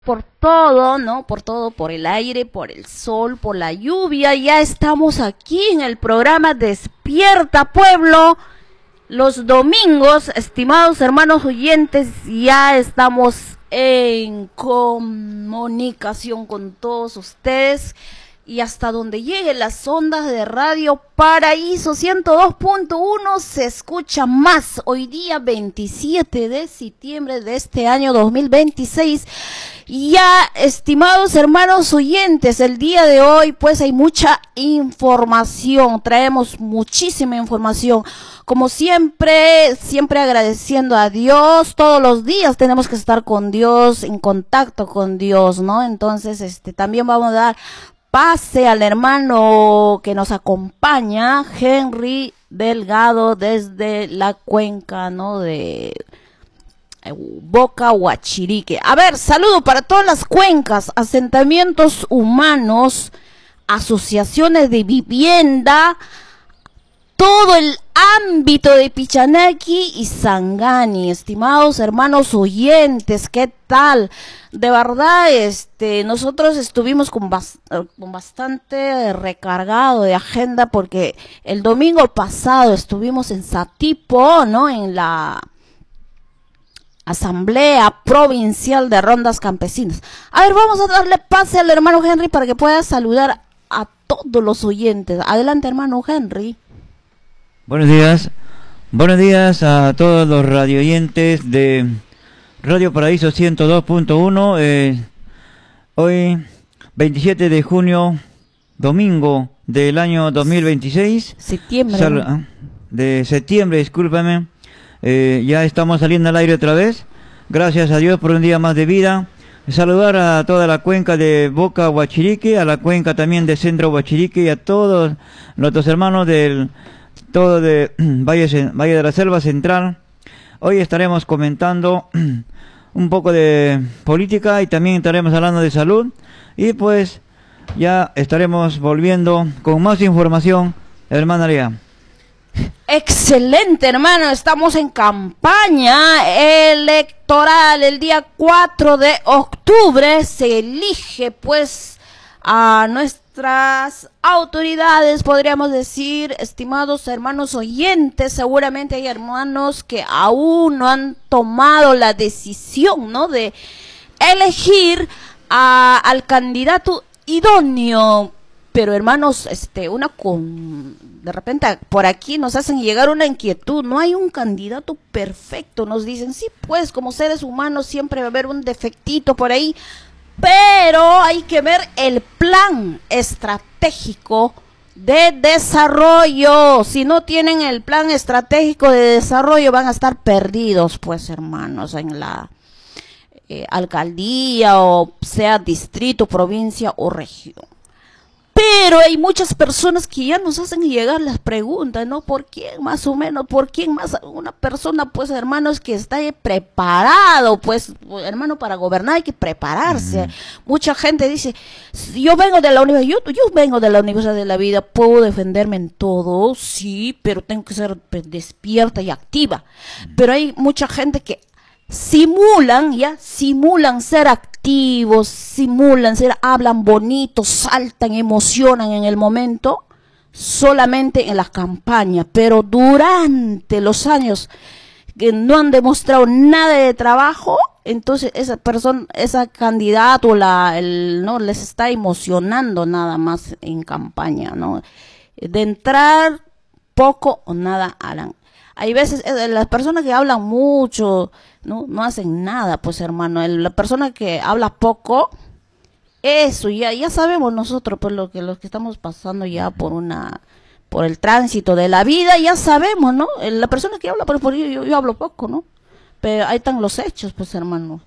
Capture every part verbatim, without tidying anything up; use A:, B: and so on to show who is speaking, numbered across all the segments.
A: Por todo, ¿no? Por todo, por el aire, por el sol, por la lluvia. Ya estamos aquí en el programa Despierta Pueblo. Los domingos, estimados hermanos oyentes, ya estamos en comunicación con todos ustedes. Y hasta donde lleguen las ondas de Radio Paraíso ciento dos punto uno se escucha más. Hoy día veintisiete de septiembre de este año dos mil veintiséis. Ya, estimados hermanos oyentes, el día de hoy pues hay mucha información, traemos muchísima información. Como siempre, siempre agradeciendo a Dios, todos los días tenemos que estar con Dios, en contacto con Dios, ¿no? Entonces, este, también vamos a dar pase al hermano que nos acompaña, Henry Delgado, desde la cuenca, ¿no? De Boca Huachirique. A ver, saludo para todas las cuencas, asentamientos humanos, asociaciones de vivienda, todo el ámbito de Pichanaki y Sangani. Estimados hermanos oyentes, ¿qué tal? De verdad, este, nosotros estuvimos con, bas con bastante recargado de agenda porque el domingo pasado estuvimos en Satipo, ¿no? En la Asamblea Provincial de Rondas Campesinas. A ver, vamos a darle pase al hermano Henry para que pueda saludar a todos los oyentes. Adelante, hermano Henry.
B: Buenos días, buenos días a todos los radio oyentes de Radio Paraíso ciento dos punto uno. Eh, hoy, veintisiete de junio, domingo del año dos mil veintiséis.
A: Septiembre.
B: Sal de septiembre, discúlpame. Eh, ya estamos saliendo al aire otra vez. Gracias a Dios por un día más de vida. Saludar a toda la cuenca de Boca Huachirique, a la cuenca también de Centro Huachirique y a todos nuestros hermanos del todo de Valle, Valle de la Selva Central. Hoy estaremos comentando un poco de política y también estaremos hablando de salud. Y pues ya estaremos volviendo con más información, hermana Lea.
A: Excelente, hermano, estamos en campaña electoral. El día cuatro de octubre se elige pues a nuestras autoridades, podríamos decir, estimados hermanos oyentes. Seguramente hay hermanos que aún no han tomado la decisión, ¿no?, de elegir a, al candidato idóneo. Pero hermanos, este, una con, de repente por aquí nos hacen llegar una inquietud, no hay un candidato perfecto, nos dicen, sí, pues como seres humanos siempre va a haber un defectito por ahí, pero hay que ver el plan estratégico de desarrollo. Si no tienen el plan estratégico de desarrollo van a estar perdidos, pues hermanos, en la eh, alcaldía o sea distrito, provincia o región. Pero hay muchas personas que ya nos hacen llegar las preguntas, ¿no? ¿Por quién más o menos? ¿Por quién más? Una persona, pues, hermanos, que está preparado, pues, hermano, para gobernar hay que prepararse. Mm. Mucha gente dice, yo vengo de la universidad, yo, yo vengo de la Universidad de la Vida, puedo defenderme en todo, sí, pero tengo que ser despierta y activa. Mm. Pero hay mucha gente que simulan, ya, simulan ser activos, simulan ser, hablan bonito, saltan, emocionan en el momento, solamente en las campañas, pero durante los años que no han demostrado nada de trabajo, entonces esa persona, esa candidato, la, el, no les está emocionando nada más en campaña, ¿no? De entrar, poco o nada harán. Hay veces eh, las personas que hablan mucho no no hacen nada, pues hermano. El, la persona que habla poco, eso ya ya sabemos nosotros, pues lo que los que estamos pasando ya por una por el tránsito de la vida, ya sabemos, ¿no? La persona que habla, por, por yo, yo, yo hablo poco, ¿no? Pero ahí están los hechos, pues hermano.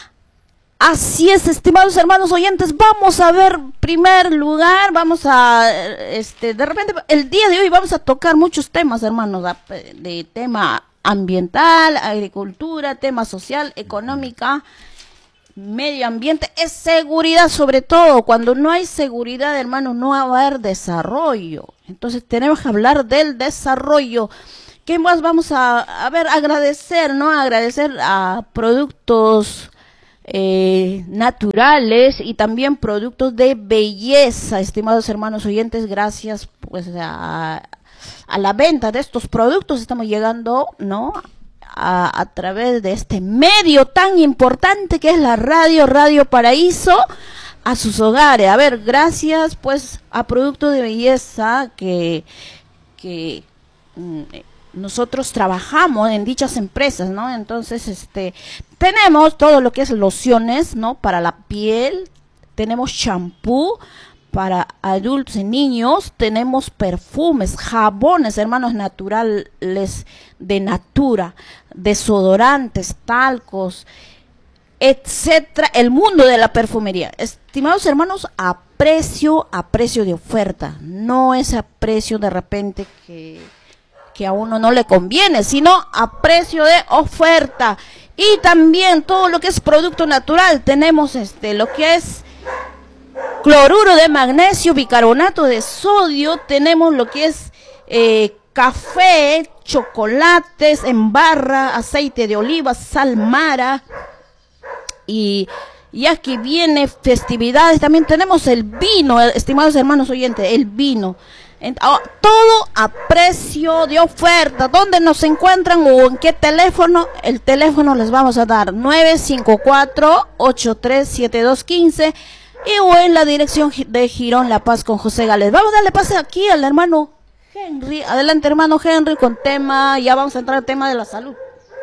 A: Así es, estimados hermanos oyentes, vamos a ver, primer lugar, vamos a, este, de repente, el día de hoy vamos a tocar muchos temas, hermanos, de tema ambiental, agricultura, tema social, económica, medio ambiente, es seguridad sobre todo. Cuando no hay seguridad, hermanos, no va a haber desarrollo. Entonces tenemos que hablar del desarrollo. ¿Qué más vamos a, a ver, agradecer, ¿no? Agradecer a productos eh, naturales y también productos de belleza, estimados hermanos oyentes. Gracias pues a, a la venta de estos productos estamos llegando, ¿no?, a, a través de este medio tan importante que es la radio, Radio Paraíso, a sus hogares. A ver, gracias pues a productos de belleza que, que mm, nosotros trabajamos en dichas empresas, ¿no? Entonces, este, tenemos todo lo que es lociones, ¿no?, para la piel, tenemos champú para adultos y niños, tenemos perfumes, jabones, hermanos, naturales de Natura, desodorantes, talcos, etcétera, el mundo de la perfumería. Estimados hermanos, a precio, a precio de oferta, no es a precio de repente que, que a uno no le conviene, sino a precio de oferta. Y también todo lo que es producto natural, tenemos este, lo que es cloruro de magnesio, bicarbonato de sodio, tenemos lo que es eh, café, chocolates en barra, aceite de oliva, sal mara. Y ya que viene festividades, también tenemos el vino, estimados hermanos oyentes, el vino. En, oh, todo a precio de oferta. ¿Dónde nos encuentran o en qué teléfono? El teléfono les vamos a dar nueve cinco cuatro, ocho tres siete dos uno cinco y o en la dirección de Girón La Paz con José Gálvez. Vamos a darle pase aquí al hermano Henry. Adelante, hermano Henry, con tema, ya vamos a entrar al tema de la salud.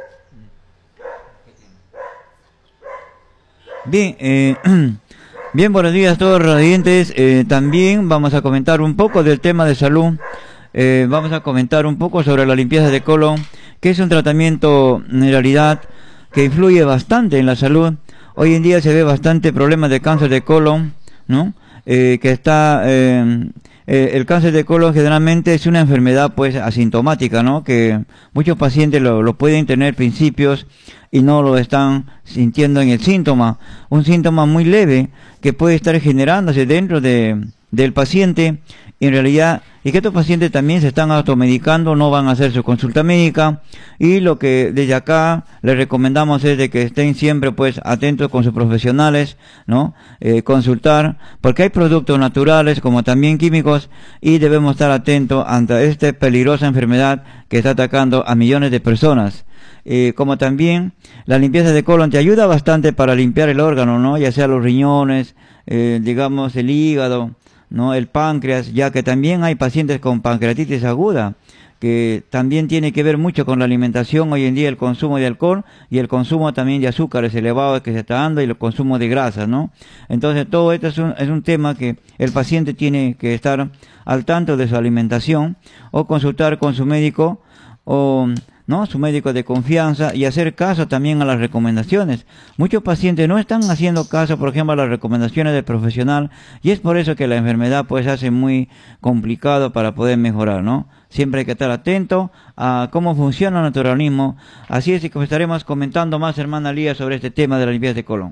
B: Bien, eh, bien, buenos días a todos los radiantes. Eh, también vamos a comentar un poco del tema de salud. Eh, vamos a comentar un poco sobre la limpieza de colon, que es un tratamiento en realidad que influye bastante en la salud. Hoy en día se ve bastante problemas de cáncer de colon, ¿no? Eh, que está, eh, eh, el cáncer de colon generalmente es una enfermedad pues asintomática, ¿no? Que muchos pacientes lo, lo pueden tener principios y no lo están sintiendo en el síntoma, un síntoma muy leve que puede estar generándose dentro de, del paciente, en realidad, y que estos pacientes también se están automedicando, no van a hacer su consulta médica, y lo que desde acá les recomendamos es de que estén siempre pues atentos con sus profesionales, ¿no? Eh, consultar, porque hay productos naturales como también químicos, y debemos estar atentos ante esta peligrosa enfermedad que está atacando a millones de personas. Eh, como también la limpieza de colon te ayuda bastante para limpiar el órgano, ¿no? Ya sea los riñones, eh, digamos el hígado, ¿no? El páncreas, ya que también hay pacientes con pancreatitis aguda, que también tiene que ver mucho con la alimentación hoy en día, el consumo de alcohol y el consumo también de azúcares elevados que se está dando y el consumo de grasas, ¿no? Entonces todo esto es un, es un tema que el paciente tiene que estar al tanto de su alimentación o consultar con su médico o ¿no? su médico de confianza y hacer caso también a las recomendaciones. Muchos pacientes no están haciendo caso, por ejemplo, a las recomendaciones del profesional y es por eso que la enfermedad pues hace muy complicado para poder mejorar, ¿no? Siempre hay que estar atento a cómo funciona nuestro organismo. Así es que estaremos comentando más, hermana Lía, sobre este tema de la limpieza de colon.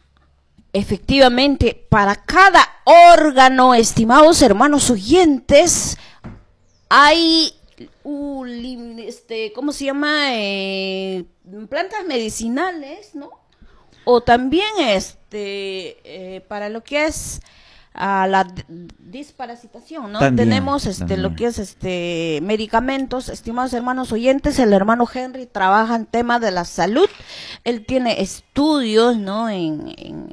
A: Efectivamente, para cada órgano, estimados hermanos oyentes, hay Uh, este, ¿cómo se llama? Eh, plantas medicinales, ¿no? O también este eh, para lo que es uh, la disparasitación, ¿no? También, tenemos este también. Lo que es este medicamentos, estimados hermanos oyentes. El hermano Henry trabaja en tema de la salud. Él tiene estudios, ¿no? En, en,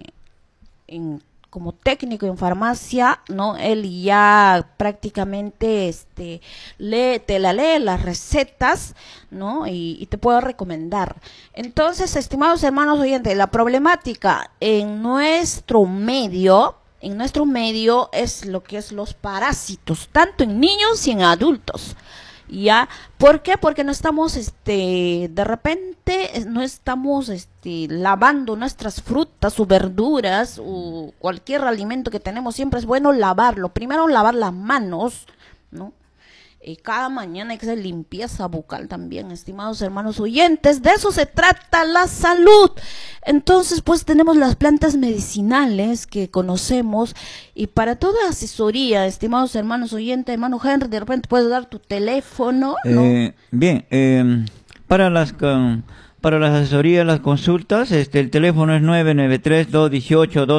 A: en como técnico en farmacia, ¿no? Él ya prácticamente este lee, te la lee las recetas, ¿no? Y, y te puedo recomendar. Entonces, estimados hermanos oyentes, la problemática en nuestro medio, en nuestro medio es lo que es los parásitos, tanto en niños y en adultos. ¿Ya? ¿Por qué? Porque no estamos, este, de repente, no estamos, este, lavando nuestras frutas o verduras o cualquier alimento que tenemos. Siempre es bueno lavarlo. Primero lavar las manos, ¿no? Y cada mañana hay que hacer limpieza bucal también, estimados hermanos oyentes. De eso se trata la salud. Entonces, pues tenemos las plantas medicinales que conocemos. Y para toda asesoría, estimados hermanos oyentes, hermano Henry, de repente puedes dar tu teléfono, ¿no?
B: Eh, bien, eh, para las... Con... para las asesorías, las consultas. Este, el teléfono es nueve nueve tres, dos uno ocho, dos